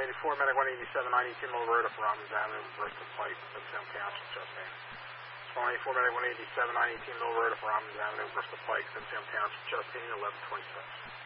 84, Medic 187, 92 Mill Road up Robbins Avenue, Bristol Pike, Salem Township, Justine. 84, Medic 187, 92 Mill Road up Robbins Avenue, Bristol Pike, Salem Township, Justine, 1126.